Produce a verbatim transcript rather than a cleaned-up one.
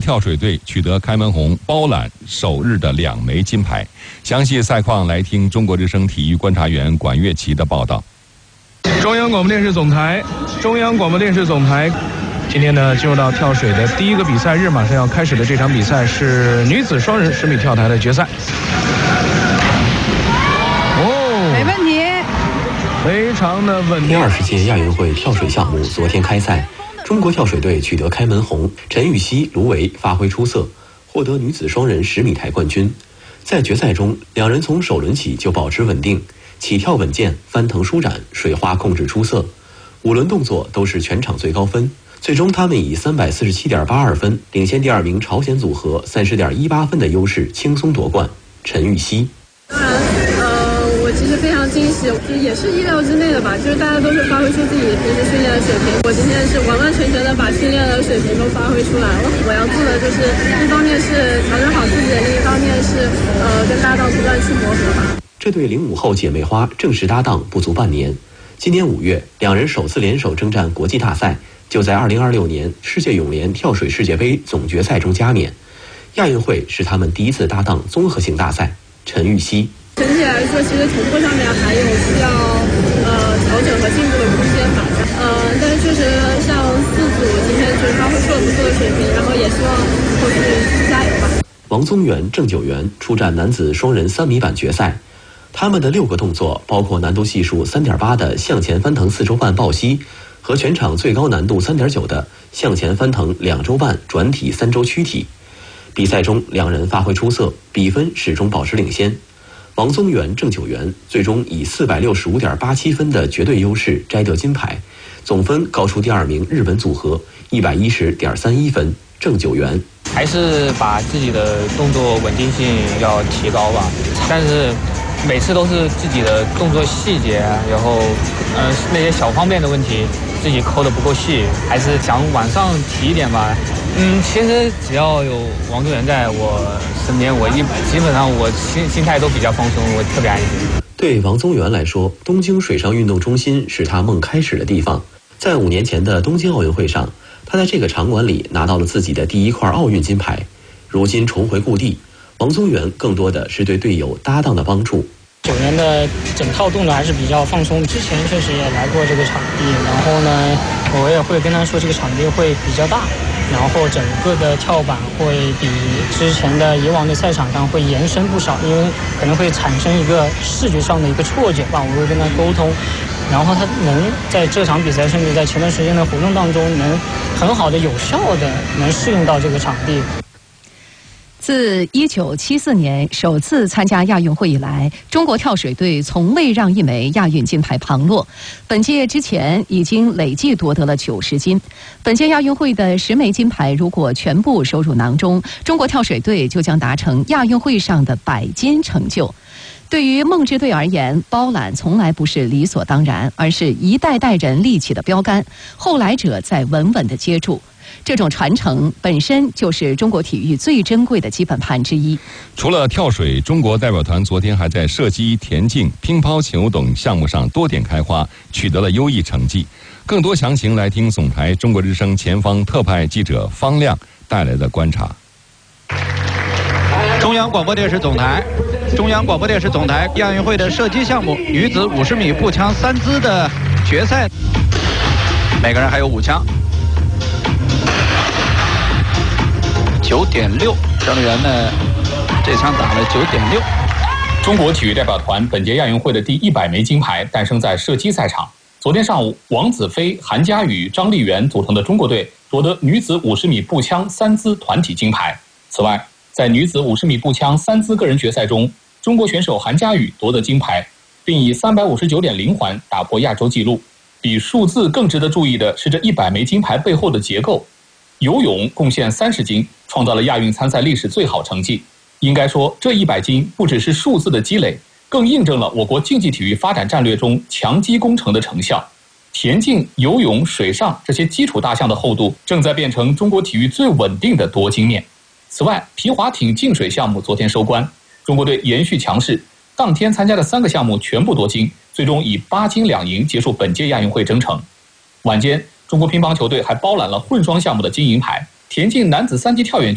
跳水队取得开门红，包揽首日的两枚金牌。详细赛况来听中国之声体育观察员管乐琪的报道。 中央广播电视总台，中央广播电视总台。今天呢，进入到跳水的第一个比赛日，马上要开始的这场比赛是女子双人十米跳台的决赛。哦， 没问题， 非常的稳定。 第二十届亚运会跳水项目昨天开赛，中国跳水队取得开门红，陈芋汐、卢维发挥出色，获得女子双人十米台冠军。在决赛中，两人从首轮起就保持稳定，起跳稳健，翻腾舒展，水花控制出色，五轮动作都是全场最高分。最终，他们以三百四十七点八二分领先第二名朝鲜组合三十点一八分的优势，轻松夺冠。陈芋汐， 当然，呃，我其实非常惊喜，就也是意料之内的吧，就是大家都是发挥出自己平时训练的水平。我今天是完完全全的把训练的水平都发挥出来了。我要做的就是，一方面是调整好自己，另一方面是呃跟搭档不断去磨合吧。 这对零五后姐妹花正式搭档不足半年，今年五月，两人首次联手征战国际大赛。就在二零二六年世界泳联跳水世界杯总决赛中加冕，亚运会是他们第一次搭档综合性大赛。陈芋汐， 整体来说，其实tempo上面还有需要呃调整和进步的空间吧。呃，但是确实像四组今天就是发挥出了不错的水平，然后也希望后续加油吧。 王宗源、郑九元出战男子双人三米板决赛，他们的六个动作包括难度系数三点八的向前翻腾四周半抱膝。和全场最高难度三点九的向前翻腾两周半转体三周躯体。比赛中两人发挥出色，比分始终保持领先。王宗源、郑九元最终以四百六十五点八七分的绝对优势摘得金牌，总分高出第二名日本组合一百一十点三一分。郑九元还是把自己的动作稳定性要提高吧，但是每次都是自己的动作细节，然后呃那些小方面的问题自己抠得不够细，还是想往上提一点吧。嗯，其实只要有王宗源在我身边，我一基本上我心心态都比较放松，我特别安心。 对王宗源来说，东京水上运动中心是他梦开始的地方。在五年前的东京奥运会上，他在这个场馆里拿到了自己的第一块奥运金牌。如今重回故地，王宗源更多的是对队友搭档的帮助。 九元的整套动作还是比较放松，之前确实也来过这个场地，然后呢，我也会跟他说这个场地会比较大，然后整个的跳板会比之前的以往的赛场上会延伸不少，因为可能会产生一个视觉上的一个错觉吧，我会跟他沟通，然后他能在这场比赛甚至在前段时间的活动当中能很好的有效的能适应到这个场地。 自一九七四年首次参加亚运会以来，中国跳水队从未让一枚亚运金牌旁落。本届之前已经累计夺得了九十金。本届亚运会的十枚金牌如果全部收入囊中，中国跳水队就将达成亚运会上的百金成就。对于梦之队而言，包揽从来不是理所当然，而是一代代人立起的标杆，后来者在稳稳地接住。这种传承本身就是中国体育最珍贵的基本盘之一。 除了跳水，中国代表团昨天还在射击、田径、乒乓球等项目上多点开花，取得了优异成绩。更多详情来听总台中国之声前方特派记者方亮带来的观察。 中央广播电视总台，中央广播电视总台亚运会的射击项目女子五十米步枪三姿的决赛，每个人还有五枪。九点六，张丽媛呢，这枪打了九点六。 中国体育代表团本届亚运会的第一百枚金牌诞生在射击赛场。昨天上午，王子飞、韩佳宇、张丽媛组成的中国队夺得女子五十米步枪三姿团体金牌。此外，在女子五十米步枪三姿个人决赛中，中国选手韩佳宇夺得金牌，并以三百五十九点零环打破亚洲纪录。比数字更值得注意的是这一百枚金牌背后的结构。游泳贡献三十金，创造了亚运参赛历史最好成绩。应该说，这一百金不只是数字的积累，更印证了我国竞技体育发展战略中强基工程的成效。田径、游泳、水上这些基础大项的厚度，正在变成中国体育最稳定的夺金面。此外，皮划艇净水项目昨天收官，中国队延续强势，当天参加的三个项目全部夺金，最终以八金两银结束本届亚运会征程。晚间，中国乒乓球队还包揽了混双项目的金银牌，田径男子三级跳远